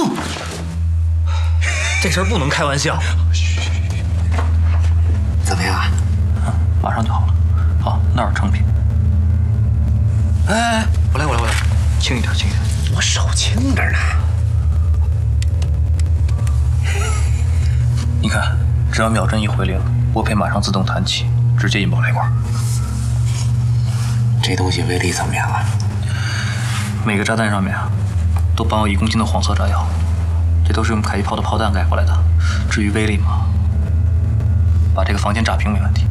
这事儿不能开玩笑。 嘘，怎么样啊？ 马上就好了。好，那儿成品。哎，我来，轻一点，轻一点。 我手轻着呢。 你看，只要秒针一回零，拨片马上自动弹起，直接引爆雷管。 这东西威力怎么样啊？ 每个炸弹上面啊，都绑有1公斤的黄色炸药，这都是用凯翼炮的炮弹改过来的。至于威力嘛，把这个房间炸平没问题。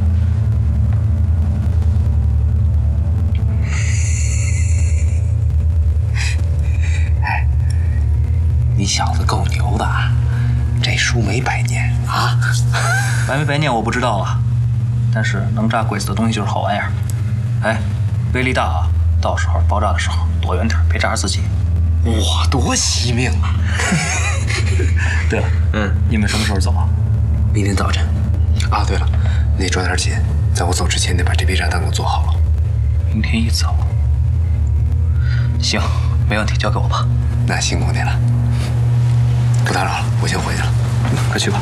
哎，你小子够牛的啊！这书没白念啊！ 白没白念我不知道啊，但是能炸鬼子的东西就是好玩意儿。哎，威力大啊，到时候爆炸的时候躲远点，别炸着自己。 哇，多惜命啊！ 对了，你们什么时候走啊？ 明天早晨。啊，对了，你得抓点紧，在我走之前得把这批炸弹给我做好了。 明天一早。行，没问题，交给我吧。 那辛苦你了，不打扰了，我先回去了。 快去吧。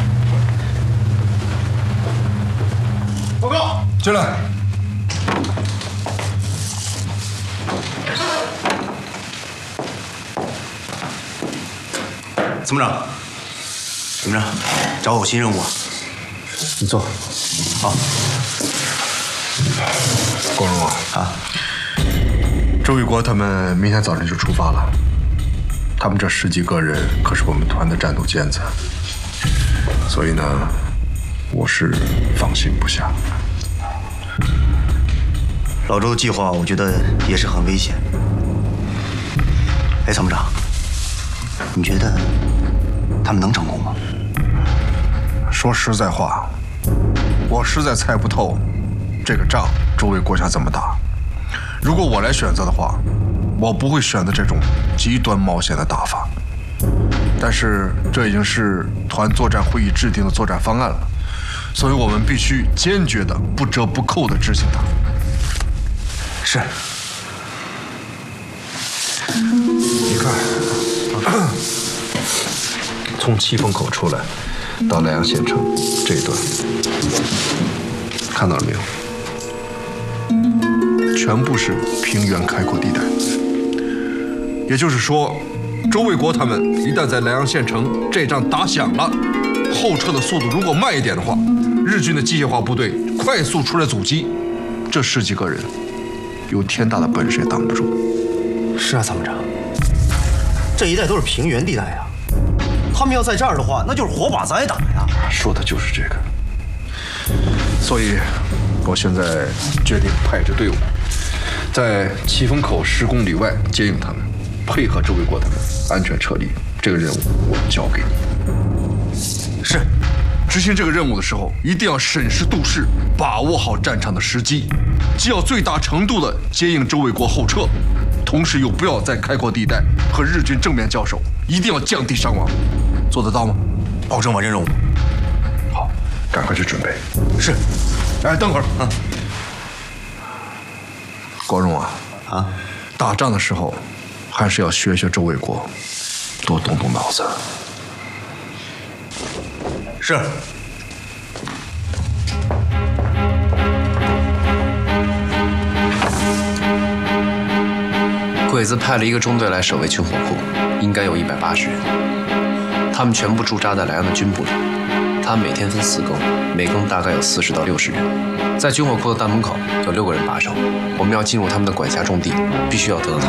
报告，进来。 参谋长，怎么着？找我有新任务啊？ 你坐。 好。 光荣啊！周卫国他们明天早晨就出发了。他们这10几个人可是我们团的战斗尖子，所以呢，我是放心不下。 老周的计划，我觉得也是很危险。哎，参谋长，你觉得他们能成功吗？ 说实在话，我实在猜不透这个仗周卫国想怎么打。如果我来选择的话，我不会选择这种极端冒险的打法。但是这已经是团作战会议制定的作战方案了，所以我们必须坚决的、不折不扣的执行它。 是。 你看，从七凤口出来到莱阳县城这一段，看到了没有？全部是平原开阔地带。也就是说，周卫国他们一旦在莱阳县城这仗打响了，后撤的速度如果慢一点的话，日军的机械化部队快速出来阻击，这10几个人有天大的本事也挡不住。 是啊，参谋长，这一带都是平原地带呀，他们要在这儿的话，那就是活把子挨打呀。 说的就是这个。所以，我现在决定派支队伍，在七峰口10公里外接应他们，配合周卫国他们安全撤离。这个任务我交给你。 是。 执行这个任务的时候，一定要审时度势，把握好战场的时机，既要最大程度的接应周卫国后撤，同时又不要在开阔地带和日军正面交手，一定要降低伤亡。做得到吗？ 保证完成任务。 好，赶快去准备。 是。 哎，等会儿啊，国荣啊，打仗的时候还是要学学周卫国，多动动脑子。 是。 鬼子派了一个中队来守卫军火库，应该有180人。他们全部驻扎在莱阳的军部里，他们每天分4更，每更大概有40到60人。在军火库的大门口有6个人把守，我们要进入他们的管辖重地，必须要得到他